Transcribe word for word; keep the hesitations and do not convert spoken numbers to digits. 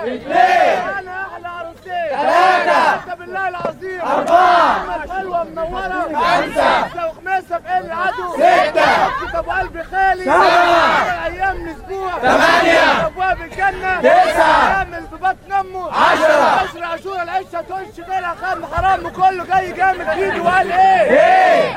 اثنين. انا احلى عروستين. ثلاثة. بالله العظيم. أربعة. حلوه منوره. خمسة. وخميسه في قل العدو. ستة. ابو قلبي خالي. سبعة. ايام الاسبوع. ثمانية. ابواب الجنه. تسعة. يعمل ببطن امه. عشرة. عشرة عاشور العشه تخش غيرها خم حرام وكله جاي جامد ايده وقال ايه؟ ايه